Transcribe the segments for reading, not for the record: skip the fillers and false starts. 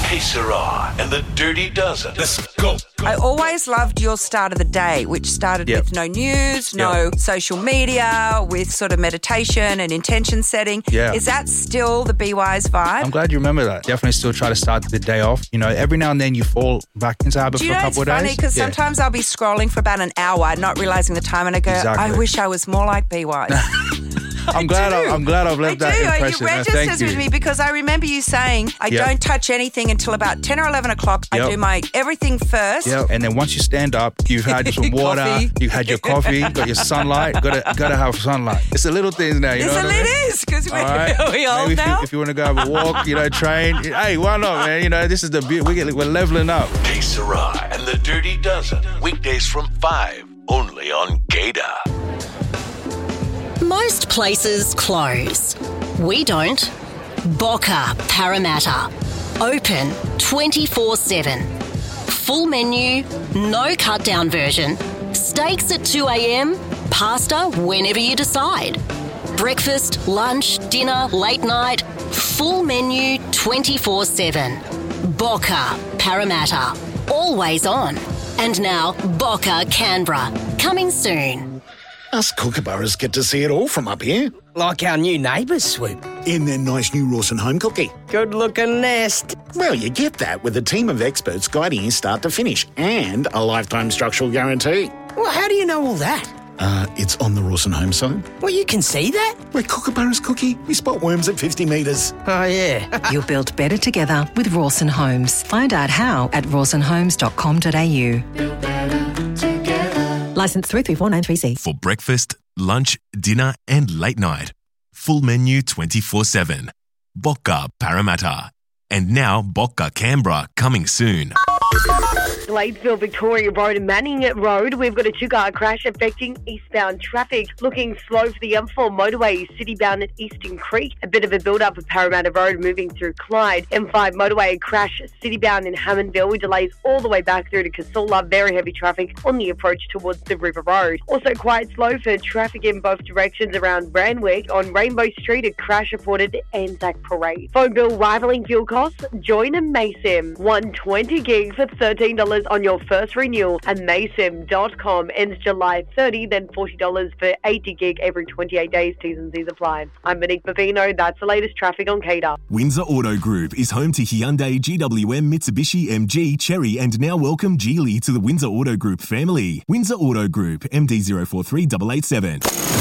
Que Sera and the Dirty Dozen. Let's go. I always loved your start of the day, which started with no news, no social media, with sort of meditation and intention setting. Yeah. Is that still the Be Wise vibe? I'm glad you remember that. Definitely still try to start the day off. You know, every now and then you fall back into habit for a couple of days. Do you know, it's funny because sometimes I'll be scrolling for about an hour, not realising the time, and I go, I wish I was more like Be Wise. I'm glad I've left that impression. It registers with me because I remember you saying I don't touch anything until about 10 or 11 o'clock. I do my everything first. Yeah, and then once you stand up, you've had some water, you've had your coffee, got your sunlight. Got to have sunlight. It's the little things now. You know what I mean? It is because we're old now. If you want to go have a walk, train. Hey, why not, man? You know, this is the beauty. We're leveling up. Que Sera and the Dirty Dozen. Weekdays from 5, only on Gator. Most places close. We don't. Boca Parramatta. Open 24/7. Full menu, no cut-down version. Steaks at 2 a.m, pasta whenever you decide. Breakfast, lunch, dinner, late night. Full menu 24/7. Boca Parramatta. Always on. And now Boca Canberra. Coming soon. Us kookaburras get to see it all from up here. Like our new neighbours, Swoop. In their nice new Rawson home cookie. Good-looking nest. Well, you get that with a team of experts guiding you start to finish and a lifetime structural guarantee. Well, how do you know all that? It's on the Rawson home site. Well, you can see that? We're kookaburras, Cookie. We spot worms at 50 metres. Oh, yeah. You'll build better together with Rawson Homes. Find out how at rawsonhomes.com.au. Licence 334930C. For breakfast, lunch, dinner and late night. Full menu 24/7. Boca Parramatta. And now Boca Canberra coming soon. Gladesville, Victoria Road and Manning Road. We've got a two-car crash affecting eastbound traffic. Looking slow for the M4 motorway, citybound at Eastern Creek. A bit of a build-up of Parramatta Road moving through Clyde. M5 motorway crash, citybound in Hammondville with delays all the way back through to Casula. Very heavy traffic on the approach towards the River Road. Also quite slow for traffic in both directions around Randwick. On Rainbow Street, a crash reported at Anzac Parade. Phone bill rivaling fuel costs? Join a Maysim. 120 gig for $13 on your first renewal, and maysim.com ends July 30, then $40 for 80 gig every 28 days. T's and C's apply. I'm Monique Bavino. That's the latest traffic on Cater. Windsor Auto Group is home to Hyundai, GWM, Mitsubishi, MG, Chery and now welcome Geely to the Windsor Auto Group family. Windsor Auto Group, MD043887.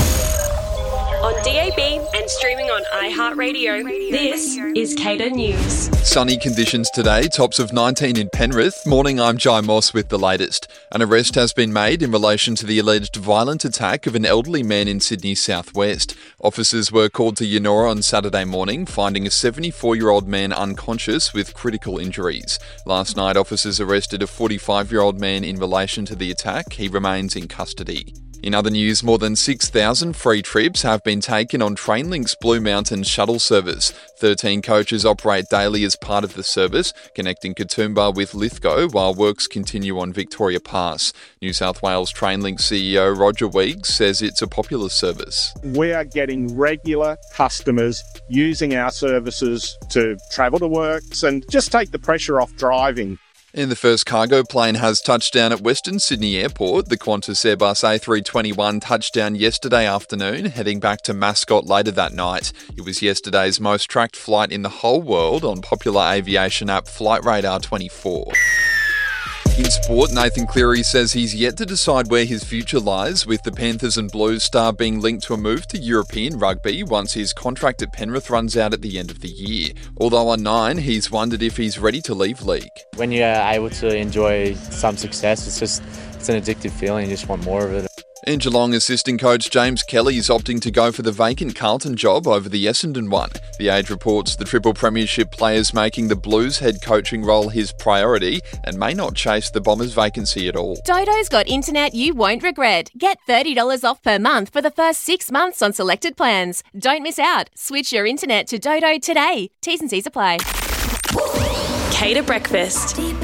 On DAB and streaming on iHeartRadio, this is Cater News. Sunny conditions today, tops of 19 in Penrith. Morning, I'm Jai Moss with the latest. An arrest has been made in relation to the alleged violent attack of an elderly man in Sydney's southwest. Officers were called to Yennora on Saturday morning, finding a 74-year-old man unconscious with critical injuries. Last night, officers arrested a 45-year-old man in relation to the attack. He remains in custody. In other news, more than 6,000 free trips have been taken on Trainlink's Blue Mountain shuttle service. 13 coaches operate daily as part of the service, connecting Katoomba with Lithgow while works continue on Victoria Pass. New South Wales Trainlink CEO Roger Weeks says it's a popular service. We are getting regular customers using our services to travel to works and just take the pressure off driving. And the first cargo plane has touched down at Western Sydney Airport. The Qantas Airbus A321 touched down yesterday afternoon, heading back to Mascot later that night. It was yesterday's most tracked flight in the whole world on popular aviation app Flight Radar 24. In sport, Nathan Cleary says he's yet to decide where his future lies, with the Panthers and Blues star being linked to a move to European rugby once his contract at Penrith runs out at the end of the year. Although on 9, he's wondered if he's ready to leave league. When you're able to enjoy some success, it's an addictive feeling. You just want more of it. And Geelong assistant coach James Kelly is opting to go for the vacant Carlton job over the Essendon one. The Age reports the Triple Premiership players making the Blues head coaching role his priority and may not chase the Bombers vacancy at all. Dodo's got internet you won't regret. Get $30 off per month for the first 6 months on selected plans. Don't miss out. Switch your internet to Dodo today. T's and C's apply. Cater Breakfast.